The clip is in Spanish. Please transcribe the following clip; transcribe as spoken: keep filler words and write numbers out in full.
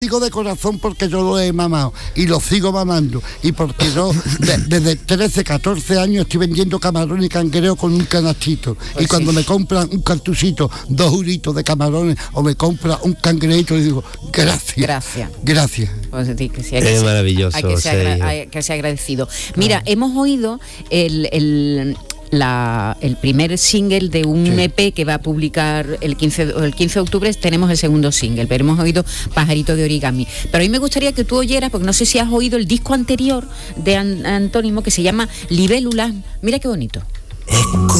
digo de corazón porque yo lo he mamado y lo sigo mamando, y porque yo de, desde trece, catorce años estoy vendiendo camarón y cangreo con un canastito, pues y cuando sí. me compran un cartuchito, dos euritos de camarones, o me compra un cangreito, le digo gracias, gracias, gracias. Pues, sí, que sí, es que maravilloso, hay que, ser, agra- hay que ser agradecido. Mira, ah. hemos oído el, el La, el primer single de un sí. E P que va a publicar el quince, el quince de octubre. Tenemos el segundo single, pero hemos oído Pajarito de Origami. Pero a mí me gustaría que tú oyeras, porque no sé si has oído el disco anterior de An- Antónimo, que se llama Libélulas. Mira qué bonito. Ecco